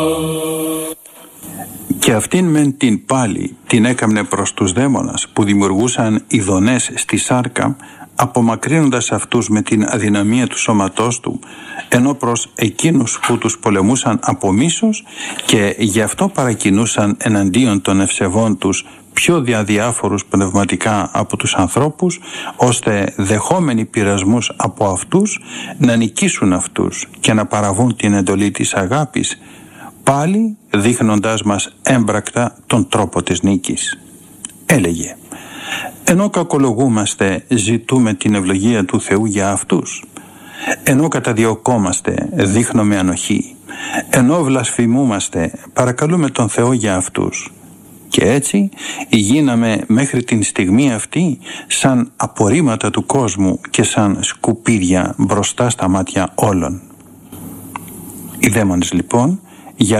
Και αυτήν μεν την πάλι την έκαμνε προς τους δαίμονας που δημιουργούσαν ειδονές στη σάρκα, απομακρύνοντας αυτούς με την αδυναμία του σώματός του, ενώ προς εκείνους που τους πολεμούσαν από μίσος και γι' αυτό παρακινούσαν εναντίον των ευσεβών τους πιο διαδιάφορους πνευματικά από τους ανθρώπους, ώστε δεχόμενοι πειρασμούς από αυτούς να νικήσουν αυτούς και να παραβούν την εντολή της αγάπης, πάλι δείχνοντάς μας έμπρακτα τον τρόπο της νίκης. Έλεγε: ενώ κακολογούμαστε, ζητούμε την ευλογία του Θεού για αυτούς. Ενώ καταδιωκόμαστε, δείχνουμε ανοχή. Ενώ βλασφημούμαστε, παρακαλούμε τον Θεό για αυτούς. Και έτσι γίναμε μέχρι την στιγμή αυτή σαν απορρίμματα του κόσμου και σαν σκουπίδια μπροστά στα μάτια όλων. Οι δαίμονες λοιπόν